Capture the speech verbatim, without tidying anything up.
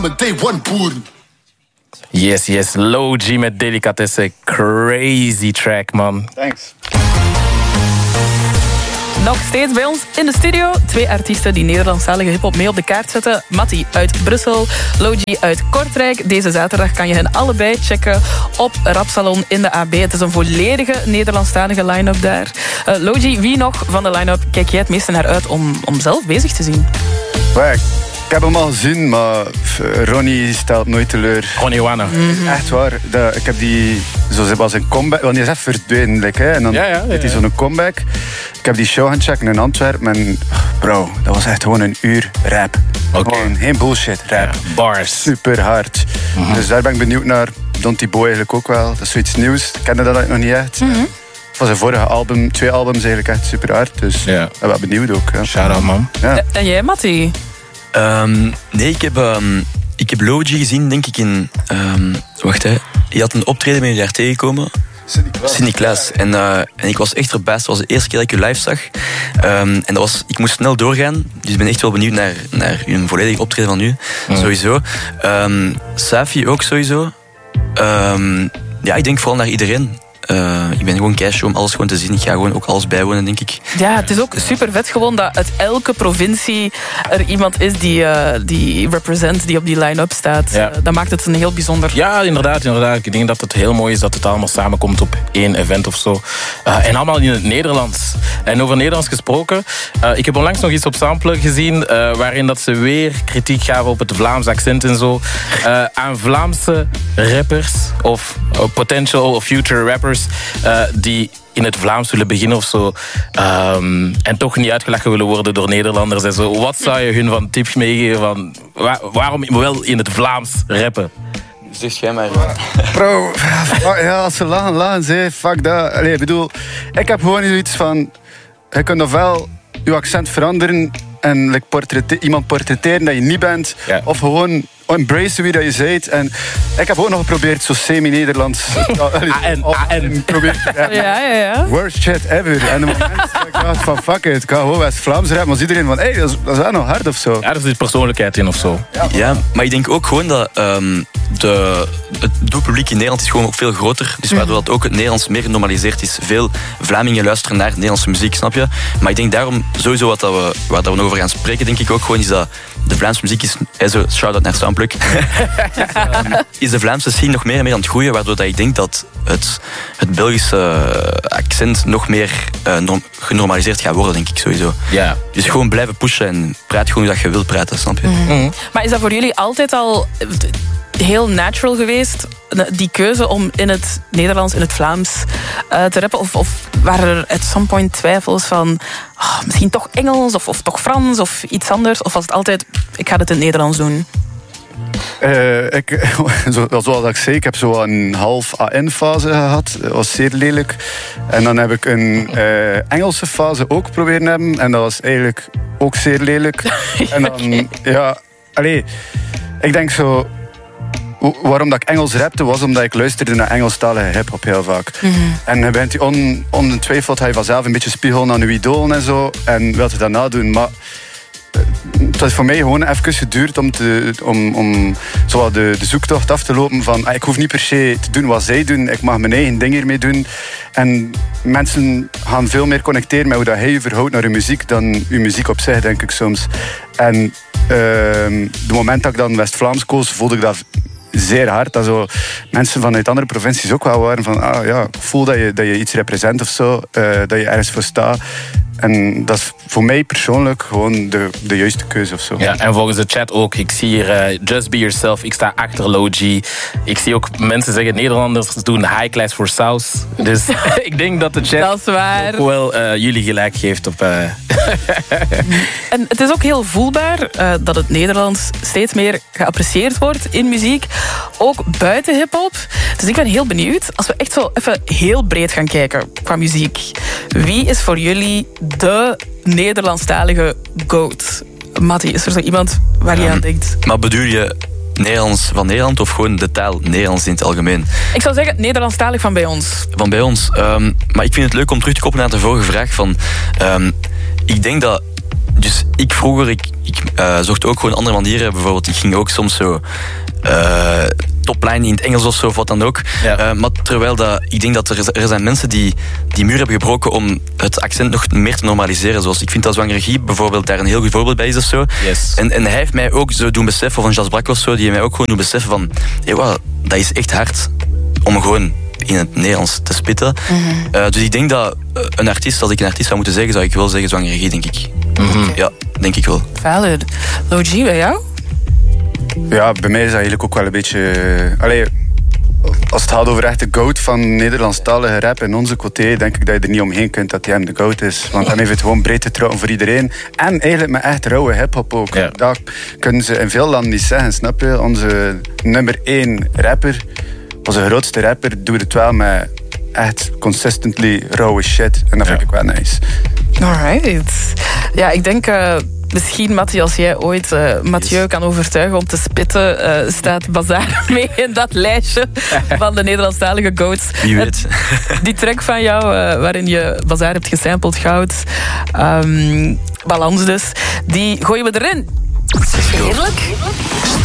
Day one boer. Yes, yes. Low G met Delicatessen. Crazy track, man. Thanks. Nog steeds bij ons in de studio. Twee artiesten die Nederlandstalige hiphop mee op de kaart zetten. Matti uit Brussel, Low G uit Kortrijk. Deze zaterdag kan je hen allebei checken op Rapsalon in de A B. Het is een volledige Nederlandstalige line-up daar. Uh, Low G, wie nog van de line-up kijk jij het meeste naar uit om, om zelf bezig te zien? Well, ik heb hem al gezien, maar Ronnie stelt nooit teleur. Ronnie Wanna. Mm-hmm. Echt waar. Dat, ik heb die zo was een comeback. Want die is echt verdwenen. Like, hè, en dan ja, ja, ja, deed hij zo'n comeback. Ik heb die show gaan checken in Antwerpen. En bro, dat was echt gewoon een uur rap. Okay. Gewoon geen bullshit rap. Ja, bars. Super hard. Mm-hmm. Dus daar ben ik benieuwd naar. Donty Boy eigenlijk ook wel. Dat is zoiets nieuws. Ik kende dat nog niet echt. Mm-hmm. Van zijn vorige album, twee albums eigenlijk echt super hard. Dus ja. ik ben wel benieuwd ook. Ja. Shout out, man. Ja. En jij, Matti? Um, nee, ik heb, um, ik heb Low G gezien, denk ik, in... Um, wacht, hè. Je had een optreden met je daar tegengekomen. Sint-Niklaas. En, uh, en ik was echt verbaasd. Het was de eerste keer dat ik u live zag. Um, en dat was, ik moest snel doorgaan. Dus ik ben echt wel benieuwd naar, naar een volledig optreden van u. Mm. Sowieso. Um, Safi ook sowieso. Um, ja, ik denk vooral naar iedereen. Uh, ik ben gewoon keishow om alles gewoon te zien. Ik ga gewoon ook alles bijwonen, denk ik. Ja, het is ook super vet gewoon dat uit elke provincie er iemand is die, uh, die represent, die op die line-up staat. Ja. Uh, dat maakt het een heel bijzonder. Ja, inderdaad, inderdaad. Ik denk dat het heel mooi is dat het allemaal samenkomt op één event of zo. Uh, en allemaal in het Nederlands. En over Nederlands gesproken, uh, ik heb onlangs nog iets op Sample gezien, uh, waarin dat ze weer kritiek gaven op het Vlaams accent en zo. Uh, aan Vlaamse rappers of uh, potential of future rappers Uh, die in het Vlaams willen beginnen of zo. Um, en toch niet uitgelachen willen worden door Nederlanders en zo. Wat zou je hun van tips meegeven van waar, waarom wel in het Vlaams rappen? Zeg jij maar. Bro, ja, als ze lachen, lachen ze. Fuck dat. Allee, ik bedoel, ik heb gewoon zoiets van... Je kunt ofwel je accent veranderen en like, portrete- iemand portretteren dat je niet bent. Ja. Of gewoon... embrace wie dat je bent. En ik heb ook nog geprobeerd zo semi-Nederlands. A N, A N. Ja, ja, ja. Worst shit ever. En op het moment dat ik dacht van fuck it, ik ga gewoon West-Vlaams rappen. Maar iedereen van, hé, hey, dat, is, dat is wel nog hard of zo. Ja, er zit persoonlijkheid in of zo. Ja, ja, maar ik denk ook gewoon dat um, de, het doelpubliek in Nederland is gewoon ook veel groter. Dus waardoor dat ook het Nederlands meer genormaliseerd is. Veel Vlamingen luisteren naar Nederlandse muziek, snap je? Maar ik denk daarom sowieso wat dat we, waar dat we over gaan spreken, denk ik ook gewoon is dat de Vlaamse muziek is, zo shout-out naar Soundplug, um, is de Vlaamse scene nog meer en meer aan het groeien, waardoor dat ik denk dat het, het Belgische accent nog meer uh, norm, genormaliseerd gaat worden, denk ik sowieso. Yeah. Dus gewoon blijven pushen en praat gewoon hoe dat je wilt praten, snap je? Mm-hmm. Mm-hmm. Maar is dat voor jullie altijd al heel natural geweest, die keuze om in het Nederlands, in het Vlaams uh, te rappen? Of, of waren er at some point twijfels van oh, misschien toch Engels of, of toch Frans of iets anders? Of was het altijd, ik ga het in het Nederlands doen? Uh, ik, zoals ik zei, ik heb zo een half A N-fase gehad. Dat was zeer lelijk. En dan heb ik een uh, Engelse fase ook proberen hebben. En dat was eigenlijk ook zeer lelijk. En dan, okay. ja, allee, ik denk zo... Waarom dat ik Engels rapte, was omdat ik luisterde naar Engelstalige hip-hop heel vaak. Mm-hmm. En je bent on, ongetwijfeld ga je vanzelf een beetje spiegelen aan je idolen en zo. En wilt je dat nadoen. Maar het was voor mij gewoon even geduurd om, te, om, om zo de, de zoektocht af te lopen van ah, ik hoef niet per se te doen wat zij doen. Ik mag mijn eigen ding hiermee doen. En mensen gaan veel meer connecteren met hoe dat hij je verhoudt naar je muziek dan je muziek op zich, denk ik soms. En uh, de moment dat ik dan West-Vlaams koos, voelde ik dat zeer hard. Dat zo mensen vanuit andere provincies ook wel waren van ah ja, ik voel dat je, dat je iets represent of zo, uh, dat je ergens voor staat. En dat is voor mij persoonlijk gewoon de, de juiste keuze of zo. Ja, en volgens de chat ook. Ik zie hier uh, Just Be Yourself. Ik sta achter Low G. Ik zie ook mensen zeggen Nederlanders doen high class voor saus. Dus ik denk dat de chat dat is waar. ook wel uh, jullie gelijk geeft op... Uh... En het is ook heel voelbaar uh, dat het Nederlands steeds meer geapprecieerd wordt in muziek. Ook buiten hiphop. Dus ik ben heel benieuwd. Als we echt zo even heel breed gaan kijken qua muziek. Wie is voor jullie de Nederlandstalige goat? Matti, is er zo iemand waar je um, aan denkt? Maar bedoel je Nederlands van Nederland of gewoon de taal Nederlands in het algemeen? Ik zou zeggen Nederlandstalig van bij ons. Van bij ons. Um, maar ik vind het leuk om terug te koppelen naar de vorige vraag. Van, um, ik denk dat dus ik vroeger, ik, ik uh, zocht ook gewoon andere manieren. Bijvoorbeeld, ik ging ook soms zo uh, topline in het Engels of zo, of wat dan ook. Ja. Uh, maar terwijl dat, ik denk dat er, er zijn mensen die die muur hebben gebroken om het accent nog meer te normaliseren. Zoals ik vind dat Zwanger Guy bijvoorbeeld daar een heel goed voorbeeld bij is of zo. Yes. En, en hij heeft mij ook zo doen beseffen, of een Jas Brak of zo, die heeft mij ook gewoon doen beseffen van, hey, wow, dat is echt hard om gewoon in het Nederlands te spitten. Mm-hmm. Uh, dus ik denk dat een artiest, als ik een artiest zou moeten zeggen, zou ik wel zeggen Zwanger Guy, denk ik. Mm-hmm. Ja, denk ik wel. Valid. Logie, bij jou? Ja, bij mij is dat eigenlijk ook wel een beetje... Allee, als het gaat over echt de goat van Nederlandstalige rap in onze côté, denk ik dat je er niet omheen kunt dat hij hem de goat is. Want dan heeft het gewoon breed te trouwen voor iedereen. En eigenlijk met echt rauwe hip-hop ook. Ja. Dat kunnen ze in veel landen niet zeggen, snap je? Onze nummer één rapper, onze grootste rapper, doet het wel met echt consistently rauwe shit. En dat vind ja. ik wel nice. Alright. Ja, ik denk... Uh... Misschien, Mathieu, als jij ooit uh, Mathieu kan overtuigen om te spitten, uh, staat Bazaar mee in dat lijstje van de Nederlandstalige goats. Wie weet. Die track van jou, uh, waarin je Bazaar hebt gesampled, Goud, um, Balans dus, die gooien we erin. Eerlijk?